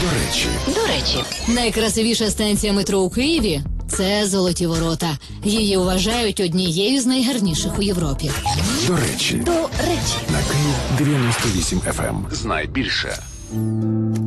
До речі, Найкрасивіша станція метро у Києві – це Золоті Ворота. Її вважають однією з найгарніших у Європі. До речі. На Київ 98 FM. Знай більше.